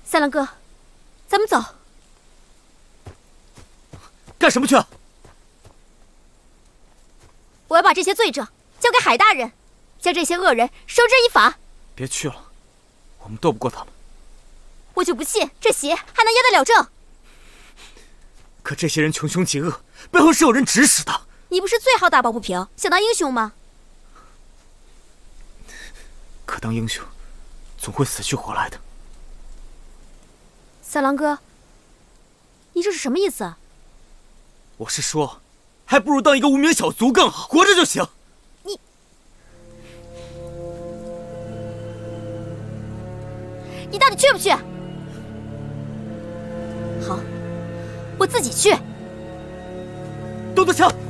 三郎哥，咱们走。 干什么去？ 我要把这些罪证交给海大人，将这些恶人绳之以法。 别去了，我们斗不过他们。 我就不信这邪还能压得了正。 可这些人穷凶极恶，背后是有人指使的。 你不是最好打抱不平，想当英雄吗？ 可当英雄，总会死去活来的。 三郎哥，你这是什么意思啊？ 我是说，还不如当一个无名小卒更好，活着就行。 你到底去不去？好，我自己去。 动动枪！